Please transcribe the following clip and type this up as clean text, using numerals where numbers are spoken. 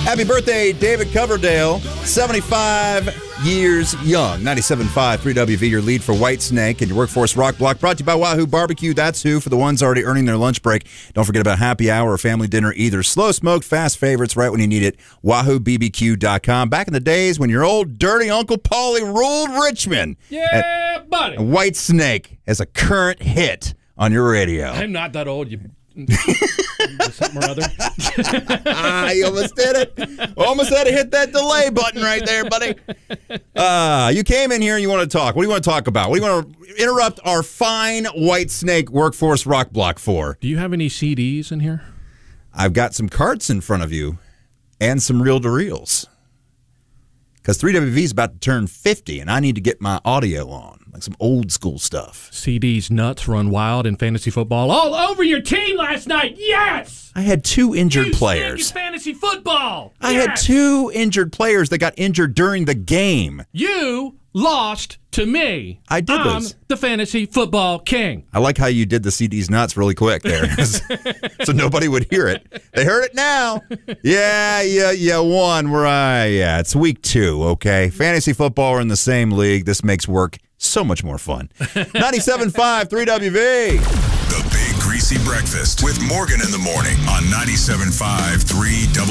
Happy birthday, David Coverdale, 75 years young. 97.5, 3WV, your lead for Whitesnake and your Workforce Rock Block. Brought to you by Wahoo Barbecue. That's who, for the ones already earning their lunch break. Don't forget about happy hour or family dinner either. Slow smoked, fast favorites right when you need it. WahooBBQ.com. Back in the days when your old dirty Uncle Paulie ruled Richmond. Yeah, buddy. Whitesnake as a current hit on your radio. I'm not that old, you something or other. You almost did it. Almost had to hit that delay button right there, buddy. You came in here and you want to talk. What do you want to talk about? What do you want to interrupt our fine Whitesnake Workforce Rock Block for? Do you have any CDs in here? I've got some carts in front of you and some reel-to-reels. Because 3WV is about to turn 50, and I need to get my audio on, like some old school stuff. CD's nuts run wild in fantasy football all over your team last night. Yes! I had two injured players. You fantasy football. I had two injured players that got injured during the game. You lost to me. I did I'm lose. the fantasy football king. I like how you did the CD's nuts really quick there, so nobody would hear it. They heard it now. Yeah, won. Yeah, it's week 2, okay? Fantasy football are in the same league. This makes work so much more fun. 97.5, 3WV. The Big Greasy Breakfast with Morgan in the morning on 97.5 3W.